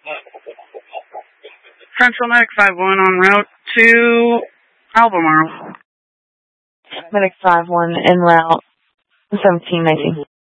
Central Medic 5-1 en route to Albemarle. Medic 5-1 en route 1719.